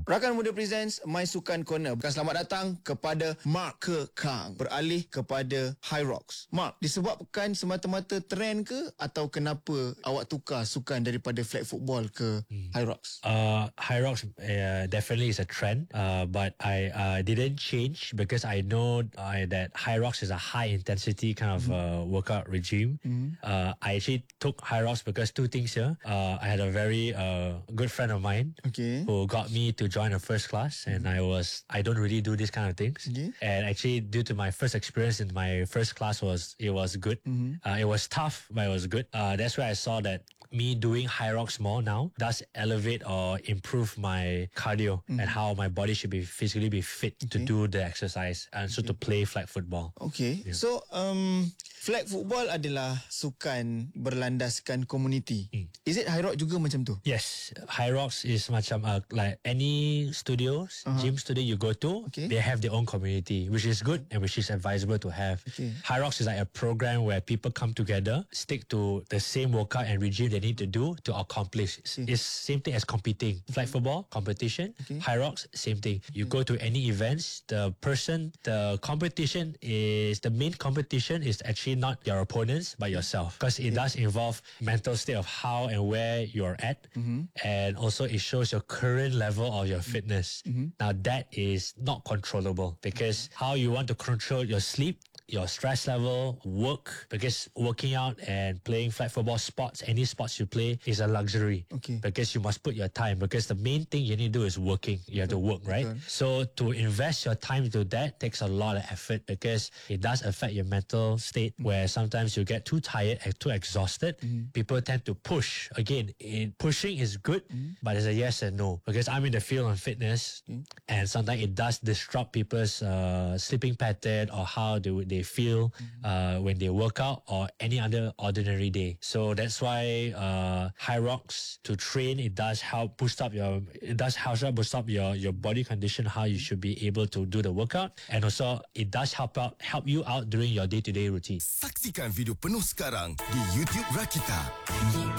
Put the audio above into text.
Rakan Muda Presents My Sukan Corner. Selamat datang kepada Mark Kekang, beralih kepada Hyrox. Mark, disebabkan semata-mata trend ke atau kenapa awak tukar sukan daripada flag football ke Hyrox? Hyrox definitely is a trend, but I didn't change because I know that Hyrox is a high intensity kind of workout regime. I actually took Hyrox because two things here. I had a very good friend of mine who got me to join a first class, and I don't really do these kind of things. And actually, due to my first experience in my first class, it was good. It was tough, but it was good. That's where I saw that me doing Hyrox more now does elevate or improve my cardio and how my body should be physically be fit to do the exercise and so to play flag football. So flag football adalah sukan berlandaskan komuniti. Is it Hyrox juga macam tu? Yes, Hyrox is macam like any studios, gym studio you go to, they have their own community, which is good and which is advisable to have. Hyrox is like a program where people come together, stick to the same workout and regime they need to do to accomplish. It's same thing as competing. Flag football, competition. Hyrox, same thing. You go to any events, the main competition is actually not your opponents, but yourself. Because it does involve mental state of how and where you're at. And also it shows your current level of your fitness. Now that is not controllable because how you want to control your sleep, your stress level, work, because working out and playing flag football sports, any sports you play is a luxury. Because you must put your time, because the main thing you need to do is working. You have to work, right? So to invest your time into that takes a lot of effort because it does affect your mental state where sometimes you get too tired and too exhausted. People tend to push. Again, pushing is good, but it's a yes and no. Because I'm in the field of fitness and sometimes it does disrupt people's sleeping pattern or how they feel when they work out or any other ordinary day. So that's why Hyrox to train, it does help boost up your body condition, how you should be able to do the workout, and also it does help you out during your day-to-day routine. Saksikan video penuh sekarang di YouTube Rakita.